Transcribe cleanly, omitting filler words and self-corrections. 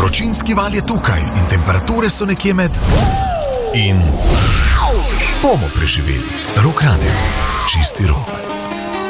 Vročinski val je tukaj in temperature so nekje med... In bomo preživeli. Rok Radio. Čisti rok.